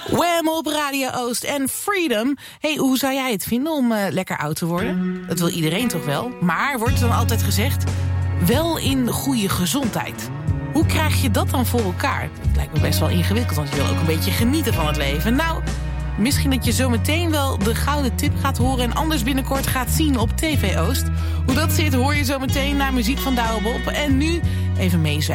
Wham op Radio Oost en Freedom. Hey, hoe zou jij het vinden om lekker oud te worden? Dat wil iedereen toch wel? Maar wordt er dan altijd gezegd, wel in goede gezondheid. Hoe krijg je dat dan voor elkaar? Het lijkt me best wel ingewikkeld, want je wil ook een beetje genieten van het leven. Nou, misschien dat je zo meteen wel de gouden tip gaat horen en anders binnenkort gaat zien op TV Oost. Hoe dat zit hoor je zo meteen naar muziek van Douwe Bob. En nu even meezwijgen